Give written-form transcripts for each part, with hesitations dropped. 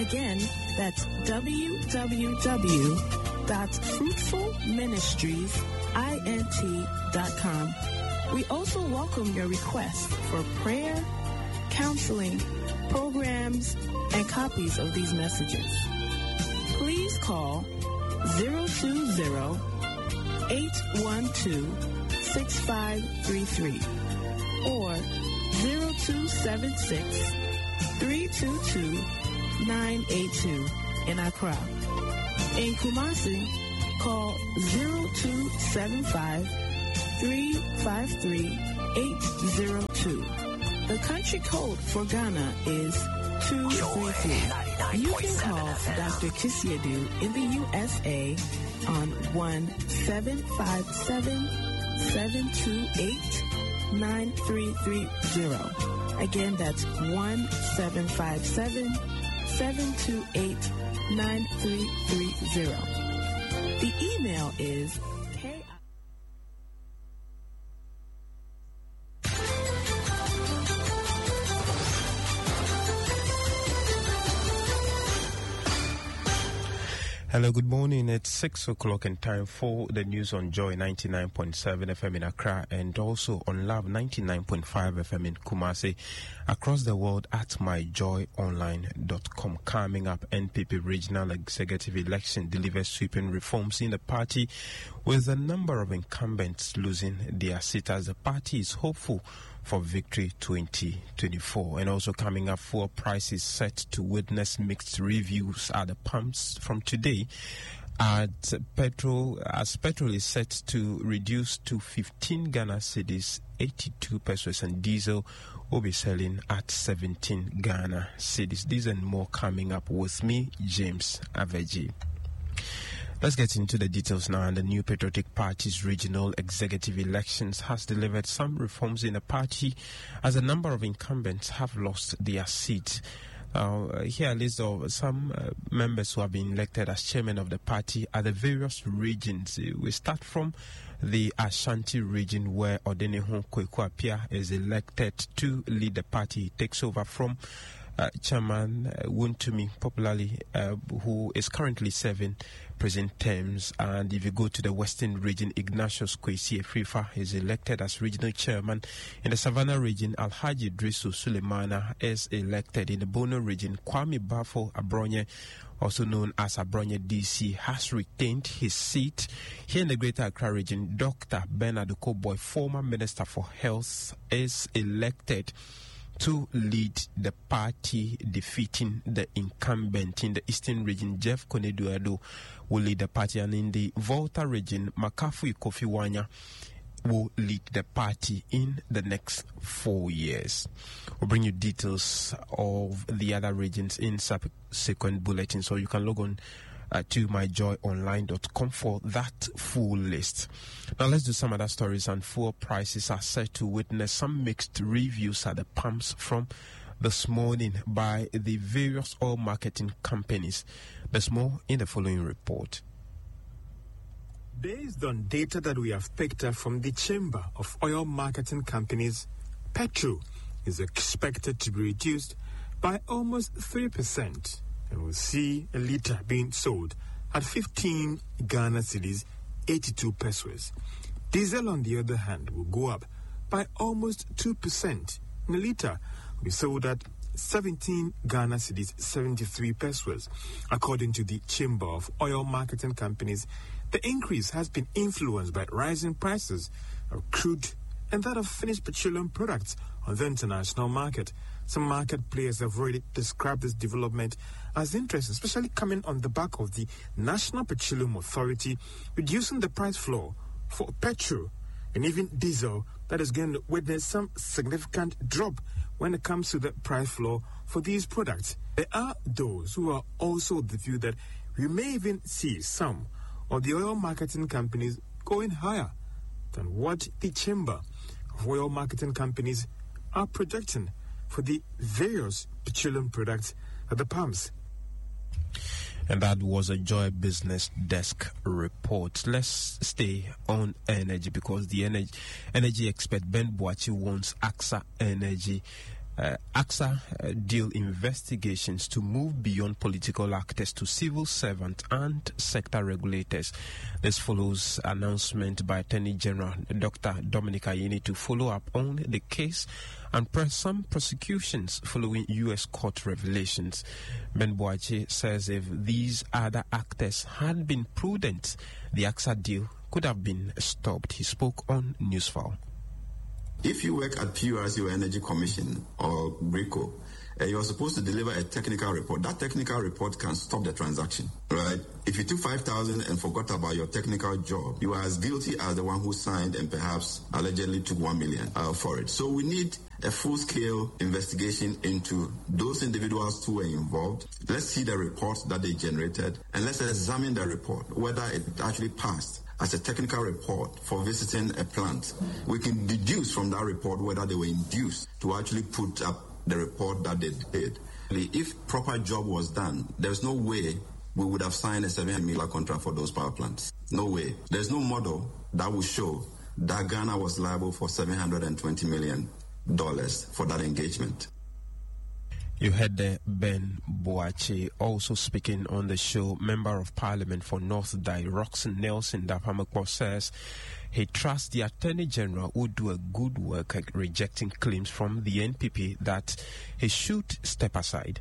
Again, that's www.fruitfulministriesint.com. We also welcome your requests for prayer, counseling, programs, and copies of these messages. Please call 020-812-6533 or 0276-322-982 in Accra. In Kumasi, call 0275-353-802. The country code for Ghana is 233. You can call Dr. Kisiedu in the USA on 1-757-728-9330. Again, that's 1-757-728-9330. The email is Hello, good morning. It's 6 o'clock and time for the news on Joy 99.7 FM in Accra and also on Love 99.5 FM in Kumasi. Across the world at myjoyonline.com. Coming up, NPP regional executive election delivers sweeping reforms in the party with a number of incumbents losing their seat as the party is hopeful for victory 2024. And also coming up, fuel prices set to witness mixed reviews at the pumps from today. As petrol is set to reduce to 15 Ghana cedis, 82 pesos, and diesel will be selling at 17 Ghana cedis. These and more coming up with me, James Aveji. Let's get into the details now. And the New Patriotic Party's regional executive elections has delivered some reforms in the party as a number of incumbents have lost their seats. Here a list of some members who have been elected as chairman of the party at the various regions. We start from the Ashanti region where Odenihun Kweku Appiah is elected to lead the party. He takes over from Chairman Wontumi, popularly, who is currently serving present terms. And if you go to the Western region, Ignatius Kwesi Efrifa is elected as regional chairman. In the Savannah region, Alhaji Drisu Sulemana is elected. In the Bono region, Kwame Bafo Abronye, also known as Abronye DC, has retained his seat. Here in the Greater Accra region, Dr. Bernard Okoboy, former Minister for Health, is elected to lead the party, defeating the incumbent. In the Eastern region, Jeff Koneduado will lead the party, and in the Volta region, Makafu Kofi Wanya will lead the party in the next 4 years. We'll bring you details of the other regions in subsequent bulletins, so you can log on to myjoyonline.com for that full list. Now let's do some other stories. And fuel prices are set to witness some mixed reviews at the pumps from this morning by the various oil marketing companies. There's more in the following report. Based on data that we have picked up from the Chamber of Oil Marketing Companies, petrol is expected to be reduced by almost 3%. And we'll see a litre being sold at 15 Ghana cedis, 82 pesos. Diesel, on the other hand, will go up by almost 2%. And a litre will be sold at 17 Ghana cedis, 73 pesos. According to the Chamber of Oil Marketing Companies, the increase has been influenced by rising prices of crude and that of finished petroleum products on the international market. Some market players have already described this development as interesting, especially coming on the back of the National Petroleum Authority reducing the price floor for petrol and even diesel. That is going to witness some significant drop when it comes to the price floor for these products. There are those who are also of the view that we may even see some of the oil marketing companies going higher than what the Chamber of Oil Marketing Companies are projecting for the various petroleum products at the pumps. And that was a Joy Business Desk report. Let's stay on energy because the energy expert Ben Boachi wants AXA Energy AXA deal investigations to move beyond political actors to civil servants and sector regulators. This follows announcement by Attorney General Dr. Dominic Ayine to follow up on the case and press some prosecutions following U.S. court revelations. Ben Boakye says if these other actors had been prudent, the AXA deal could have been stopped. He spoke on Newsfile. If you work at PURC or Energy Commission or GRICO, you're supposed to deliver a technical report. That technical report can stop the transaction, right? If you took 5,000 and forgot about your technical job, you are as guilty as the one who signed and perhaps allegedly took 1 million for it. So we need a full-scale investigation into those individuals who were involved. Let's see the report that they generated, and let's examine the report, whether it actually passed as a technical report for visiting a plant. We can deduce from that report whether they were induced to actually put up the report that they did. If proper job was done, there's no way we would have signed a $7 million contract for those power plants. No way. There's no model that will show that Ghana was liable for $720 million for that engagement. You heard Ben Boakye also speaking on the show. Member of Parliament for North Dai, Roxanne Nelson Dapamakpo, says he trusts the Attorney General would do a good work at rejecting claims from the NPP that he should step aside.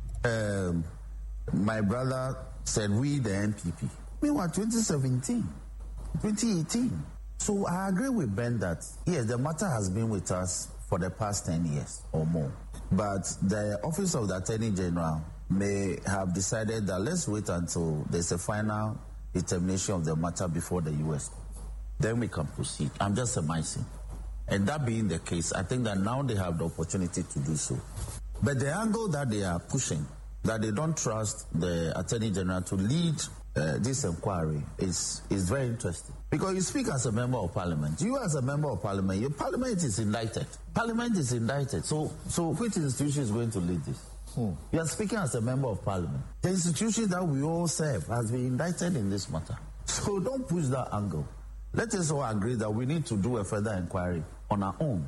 My brother said we the NPP. Meanwhile, 2017, 2018. So I agree with Ben that, yes, the matter has been with us for the past 10 years or more. But the Office of the Attorney General may have decided that let's wait until there's a final determination of the matter before the U.S. Then we can proceed. I'm just surmising. And that being the case, I think that now they have the opportunity to do so. But the angle that they are pushing, that they don't trust the Attorney General to lead this inquiry is very interesting. Because you speak as a member of Parliament. You as a member of Parliament, your Parliament is indicted. Parliament is indicted. So which institution is going to lead this? You are speaking as a member of Parliament. The institution that we all serve has been indicted in this matter. So don't push that angle. Let us all agree that we need to do a further inquiry on our own.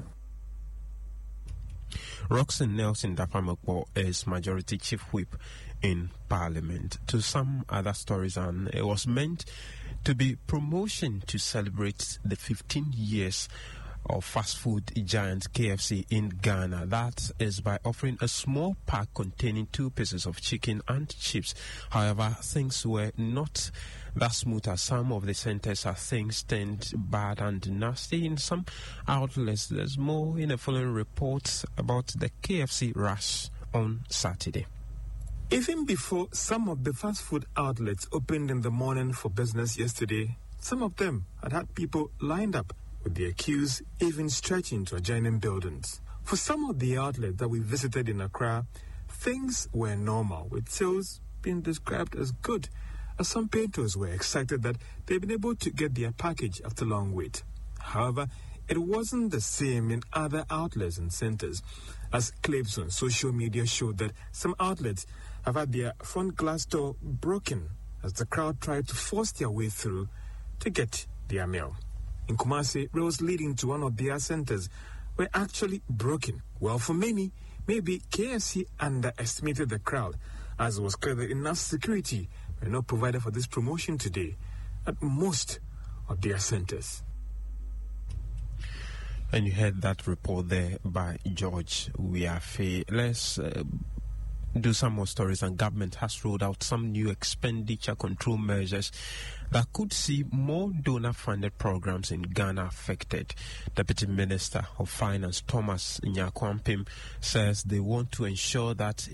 Roxanne Nelson Dapamakpo is Majority Chief Whip in Parliament. To some other stories, and it was meant to be promotion to celebrate the 15 years of fast food giant KFC in Ghana. That is by offering a small pack containing 2 pieces of chicken and chips. However, things were not that smooth as some of the centers are things turned bad and nasty in some outlets. There's more in the following reports about the KFC rush on Saturday. Even before some of the fast food outlets opened in the morning for business yesterday, some of them had people lined up, with the accused even stretching to adjoining buildings. For some of the outlets that we visited in Accra, things were normal, with sales being described as good, as some painters were excited that they'd been able to get their package after long wait. However, it wasn't the same in other outlets and centers, as clips on social media showed that some outlets have had their front glass door broken as the crowd tried to force their way through to get their meal. In Kumasi, roads leading to one of their centers were actually broken. Well, for many, maybe KFC underestimated the crowd, as it was clear that enough security were not provided for this promotion today at most of their centers. And you heard that report there by George Wiafe. Let's do some more stories. And government has rolled out some new expenditure control measures that could see more donor-funded programs in Ghana affected. Deputy Minister of Finance Thomas Nyakwampim says they want to ensure that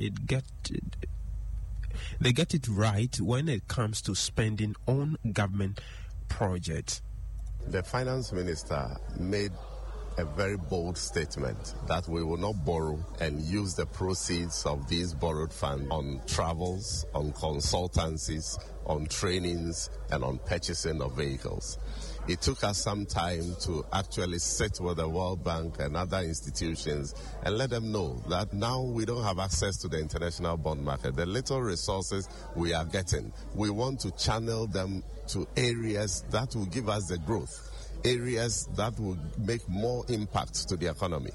they get it right when it comes to spending on government projects. The Finance Minister made a very bold statement that we will not borrow and use the proceeds of these borrowed funds on travels, on consultancies, on trainings, and on purchasing of vehicles. It took us some time to actually sit with the World Bank and other institutions and let them know that now we don't have access to the international bond market. The little resources we are getting, we want to channel them to areas that will give us the growth, areas that will make more impact to the economy.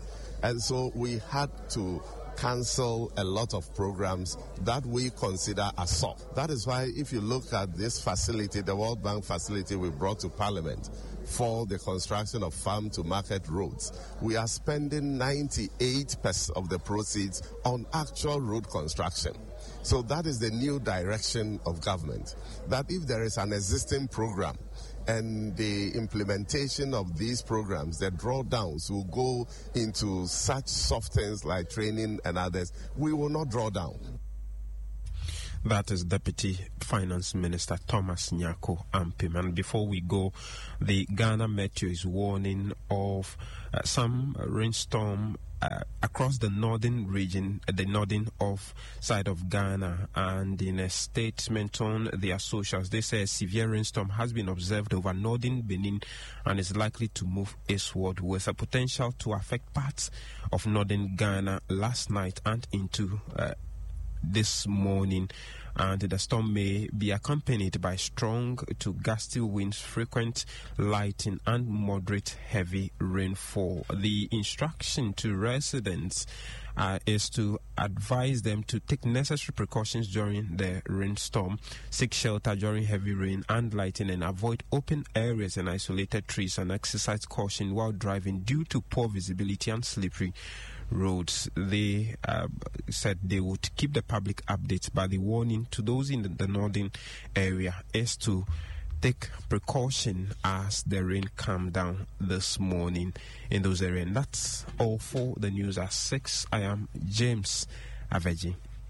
And so we had to cancel a lot of programs that we consider as soft. That is why if you look at this facility, the World Bank facility we brought to Parliament for the construction of farm to market roads, we are spending 98% of the proceeds on actual road construction. So that is the new direction of government, that if there is an existing program and the implementation of these programs, the drawdowns will go into such soft things like training and others, we will not draw down. That is Deputy Finance Minister Thomas Nyarko Ampim. And before we go, the Ghana Meteo is warning of some rainstorm across the northern region, the northern side of Ghana. And in a statement on their socials, they say a severe rainstorm has been observed over northern Benin and is likely to move eastward with a potential to affect parts of northern Ghana last night and into this morning. And the storm may be accompanied by strong to gusty winds, frequent lightning, and moderate heavy rainfall. The instruction to residents is to advise them to take necessary precautions during the rainstorm, seek shelter during heavy rain and lightning, and avoid open areas and isolated trees, and exercise caution while driving due to poor visibility and slippery roads. They said they would keep the public updates, but the warning to those in the northern area is to take precaution as the rain calmed down this morning in those areas. And that's all for the news at 6. I am James Aveji.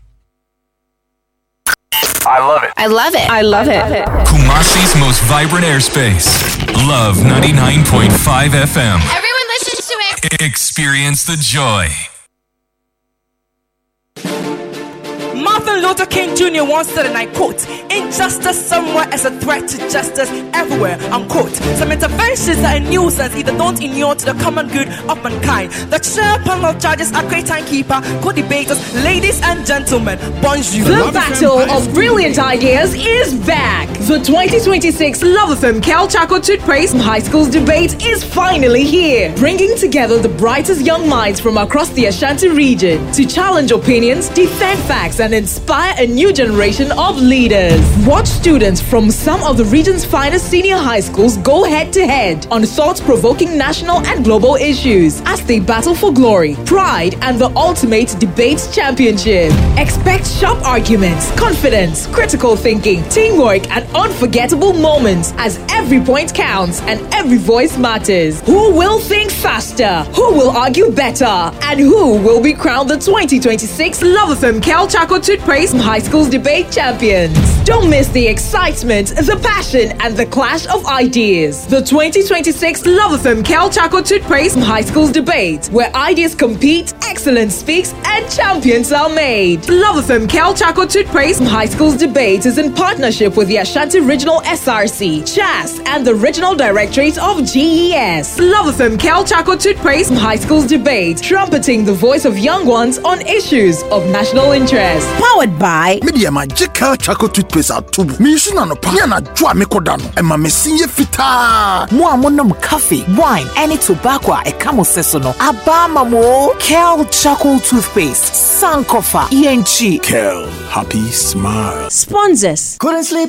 I love it. I love it. I love it. Kumasi's most vibrant airspace. Love 99.5 FM. Everyone listens to it. Experience the joy. Martin Luther King Jr. once said, and I quote, "Injustice somewhere is a threat to justice everywhere," unquote. Some interventions are a nuisance, either don't inure to the common good of mankind. The chair panel judges are great timekeeper, co-debaters, ladies and gentlemen, bonjour. The battle of brilliant ideas is back. The 2026 Love FM Cal Chaco Toothpaste High Schools debate is finally here, bringing together the brightest young minds from across the Ashanti region to challenge opinions, defend facts, and inspire a new generation of leaders. Watch students from some of the region's finest senior high schools go head-to-head on thought-provoking national and global issues as they battle for glory, pride, and the ultimate debate championship. Expect sharp arguments, confidence, critical thinking, teamwork, and unforgettable moments as every point counts and every voice matters. Who will think faster? Who will argue better? And who will be crowned the 2026 Love FM Cal Chaco Toothpaste High Schools debate champions? Don't miss the excitement, the passion, and the clash of ideas. The 2026 Love FM Cal Chaco Toothpaste High Schools debate, where ideas compete, excellence speaks, and champions are made. Love FM Cal Chaco Toothpaste High Schools debate is in partnership with the Ashanti Regional SRC, CHAS, and the Regional Directorate of GES. Love FM Cal Chaco Toothpaste High Schools debate, trumpeting the voice of young ones on issues of national interest. Powered by Media Magical Chaco Toothpaste Atubu. Mishuna no Piana Jua Mekodano. And my messinye fita. Muamonum coffee, wine, any tobacco, a camo sesono. Abama mo. Kel Chaco Toothpaste. Sankofa. ENG. Kel. Happy smile. Sponsors. Couldn't sleep.